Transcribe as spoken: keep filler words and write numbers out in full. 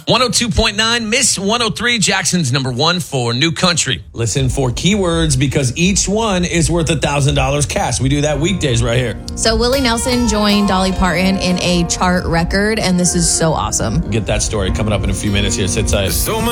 one oh two point nine, Miss one oh three, Jackson's number one for New Country. Listen for keywords because each one is worth one thousand dollars cash. We do that weekdays right here. So Willie Nelson joined Dolly Parton in a chart record, and this is so awesome. Get that story coming up in a few minutes here. Sit tight. So